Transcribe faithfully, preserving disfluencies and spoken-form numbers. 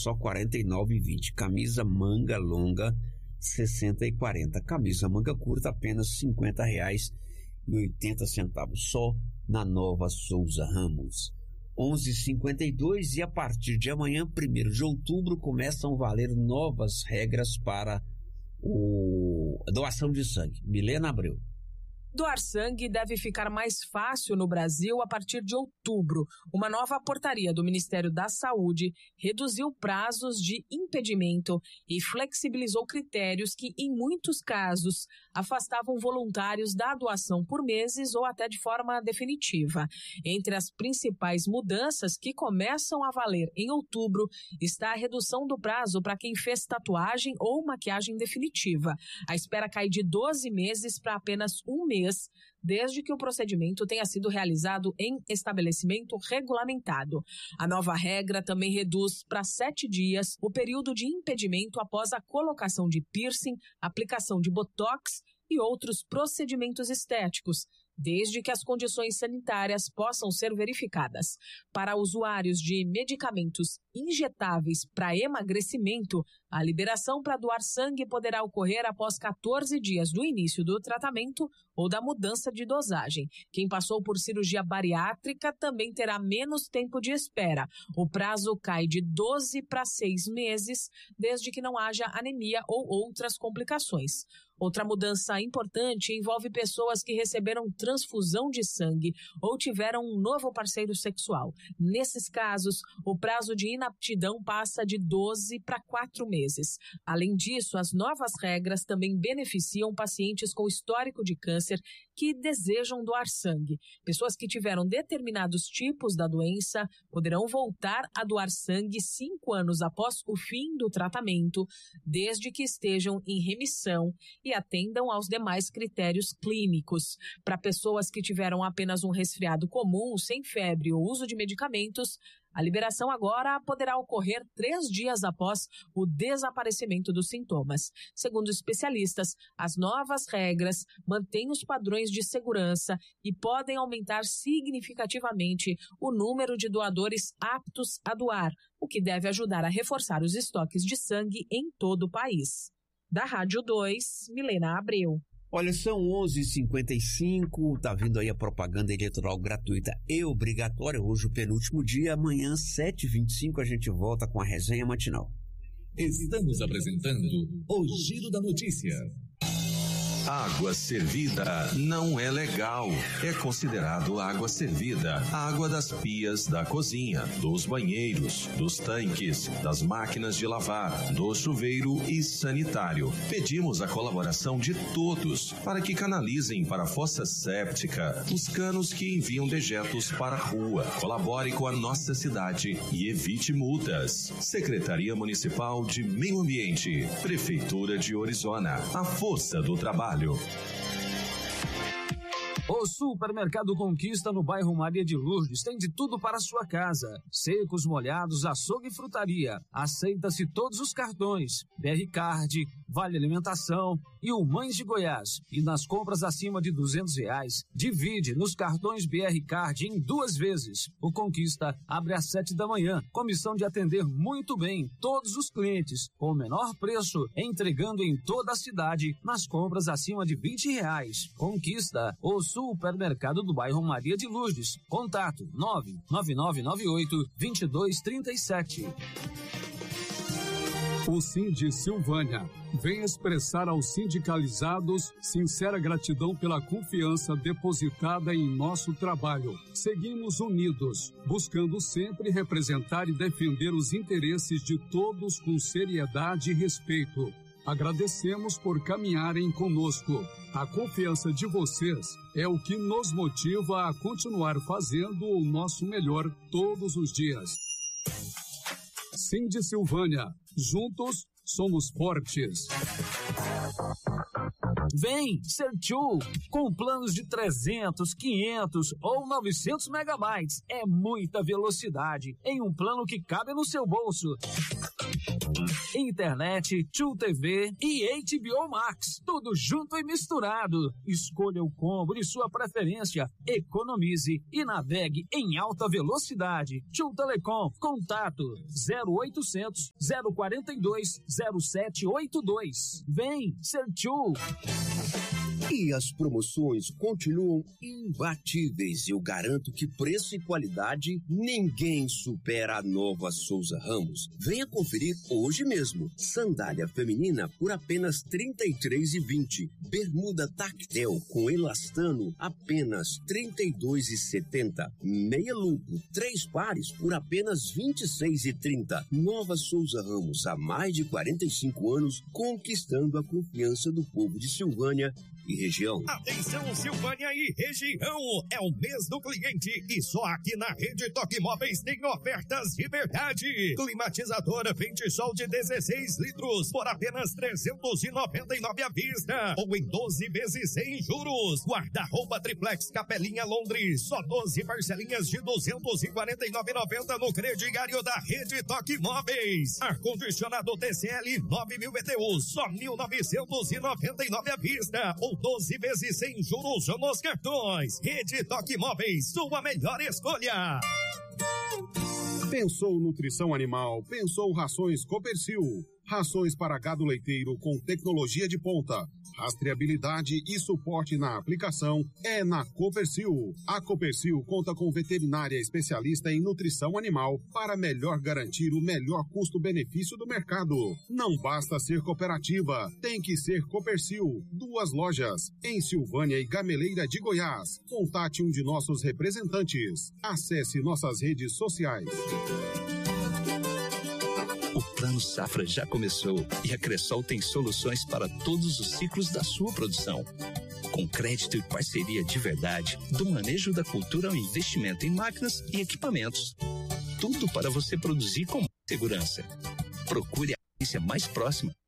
só quarenta e nove reais e vinte centavos. Camisa manga longa, sessenta e quarenta. Camisa manga curta, apenas cinquenta reais e oitenta centavos. Só na Nova Souza Ramos. onze e cinquenta e dois, e a partir de amanhã, primeiro de outubro, começam a valer novas regras para o... a doação de sangue. Milena Abreu. Doar sangue deve ficar mais fácil no Brasil a partir de outubro. Uma nova portaria do Ministério da Saúde reduziu prazos de impedimento e flexibilizou critérios que, em muitos casos, afastavam voluntários da doação por meses ou até de forma definitiva. Entre as principais mudanças que começam a valer em outubro está a redução do prazo para quem fez tatuagem ou maquiagem definitiva. A espera cai de doze meses para apenas um mês, desde que o procedimento tenha sido realizado em estabelecimento regulamentado. A nova regra também reduz para sete dias o período de impedimento após a colocação de piercing, aplicação de botox e outros procedimentos estéticos, desde que as condições sanitárias possam ser verificadas. Para usuários de medicamentos injetáveis para emagrecimento, a liberação para doar sangue poderá ocorrer após quatorze dias do início do tratamento ou da mudança de dosagem. Quem passou por cirurgia bariátrica também terá menos tempo de espera. O prazo cai de doze para seis meses, desde que não haja anemia ou outras complicações. Outra mudança importante envolve pessoas que receberam transfusão de sangue ou tiveram um novo parceiro sexual. Nesses casos, o prazo de inaptidão passa de doze para quatro meses. Além disso, as novas regras também beneficiam pacientes com histórico de câncer que desejam doar sangue. Pessoas que tiveram determinados tipos da doença poderão voltar a doar sangue cinco anos após o fim do tratamento, desde que estejam em remissão e atendam aos demais critérios clínicos. Para pessoas que tiveram apenas um resfriado comum, sem febre ou uso de medicamentos, a liberação agora poderá ocorrer três dias após o desaparecimento dos sintomas. Segundo especialistas, as novas regras mantêm os padrões de segurança e podem aumentar significativamente o número de doadores aptos a doar, o que deve ajudar a reforçar os estoques de sangue em todo o país. Da Rádio dois, Milena Abreu. Olha, são onze e cinquenta e cinco, tá vindo aí a propaganda eleitoral gratuita e obrigatória, hoje o penúltimo dia, amanhã, sete e vinte e cinco, a gente volta com a resenha matinal. Estamos apresentando o Giro da Notícia. Água servida não é legal. É considerado água servida a água das pias da cozinha, dos banheiros, dos tanques, das máquinas de lavar, do chuveiro e sanitário. Pedimos a colaboração de todos para que canalizem para a fossa séptica os canos que enviam dejetos para a rua. Colabore com a nossa cidade e evite multas. Secretaria Municipal de Meio Ambiente, Prefeitura de Orizona, a força do trabalho. O Supermercado Conquista no bairro Maria de Lourdes tem de tudo para a sua casa. Secos, molhados, açougue e frutaria. Aceita-se todos os cartões. B R Card, Vale Alimentação e o Mães de Goiás. E nas compras acima de duzentos reais, divide nos cartões B R Card em duas vezes. O Conquista abre às sete da manhã, com missão de atender muito bem todos os clientes, com o menor preço, entregando em toda a cidade nas compras acima de vinte reais. Conquista, o Supermercado do bairro Maria de Lourdes. Contato nove nove nove nove oito, dois dois três sete. O Sindi Silvânia vem expressar aos sindicalizados sincera gratidão pela confiança depositada em nosso trabalho. Seguimos unidos, buscando sempre representar e defender os interesses de todos com seriedade e respeito. Agradecemos por caminharem conosco. A confiança de vocês é o que nos motiva a continuar fazendo o nosso melhor todos os dias. Sindi Silvânia, juntos somos fortes. Vem ser Tchu, com planos de trezentos, quinhentos ou novecentos megabytes. É muita velocidade em um plano que cabe no seu bolso. Internet, Tchu T V e H B O Max, tudo junto e misturado. Escolha o combo de sua preferência, economize e navegue em alta velocidade. Tchu Telecom, contato zero oitocentos, zero quarenta e dois, zero sete oito dois. Vem ser Tchu. E as promoções continuam imbatíveis. Eu garanto que preço e qualidade ninguém supera a Nova Souza Ramos. Venha conferir hoje mesmo. Sandália feminina por apenas trinta e três reais e vinte centavos. Bermuda tactel com elastano apenas trinta e dois reais e setenta centavos. Meia lupo, três pares por apenas vinte e seis reais e trinta centavos. Nova Souza Ramos, há mais de quarenta e cinco anos, conquistando a confiança do povo de Silvânia e região. Atenção, Silvânia e região, é o mês do cliente e só aqui na Rede Toque Móveis tem ofertas de verdade. Climatizadora Ventisol de dezesseis litros por apenas trezentos e noventa e nove à vista ou em doze vezes sem juros. Guarda-roupa triplex Capelinha Londres, só doze parcelinhas de duzentos e quarenta e nove reais e noventa centavos no crediário da Rede Toque Móveis. Ar-condicionado T C L nove mil B T U, só mil novecentos e noventa e nove à vista ou doze vezes sem juros nos cartões. Rede Toque Móveis, sua melhor escolha. Pensou nutrição animal, pensou rações Copercil. Rações para gado leiteiro com tecnologia de ponta, rastreabilidade e suporte na aplicação é na Copercil. A Copercil conta com veterinária especialista em nutrição animal para melhor garantir o melhor custo-benefício do mercado. Não basta ser cooperativa, tem que ser Copercil. Duas lojas, em Silvânia e Gameleira de Goiás. Contate um de nossos representantes. Acesse nossas redes sociais. O Plano Safra já começou e a Cressol tem soluções para todos os ciclos da sua produção. Com crédito e parceria de verdade, do manejo da cultura ao investimento em máquinas e equipamentos. Tudo para você produzir com segurança. Procure a agência mais próxima